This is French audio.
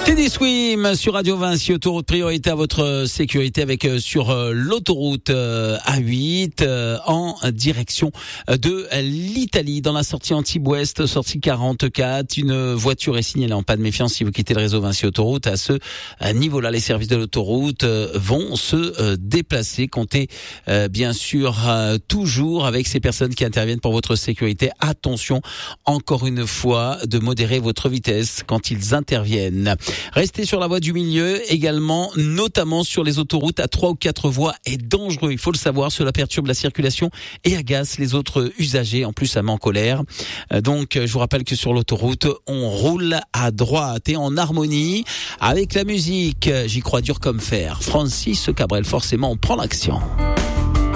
Teddy Swim sur Radio Vinci, autoroute priorité à votre sécurité avec sur l'autoroute A8 en direction de l'Italie dans la sortie Antibes-Ouest, sortie 44. Une voiture est signalée en panne, méfiance si vous quittez le réseau Vinci Autoroute. À ce niveau-là, les services de l'autoroute vont se déplacer. Comptez bien sûr toujours avec ces personnes qui interviennent pour votre sécurité. Attention encore une fois de modérer votre vitesse quand ils interviennent. Rester sur la voie du milieu également, notamment sur les autoroutes à 3 ou 4 voies est dangereux. Il faut le savoir, cela perturbe la circulation et agace les autres usagers. En plus, ça met en colère. Donc, je vous rappelle que sur l'autoroute, on roule à droite et en harmonie avec la musique. J'y crois dur comme fer. Francis Cabrel, forcément, on prend l'action.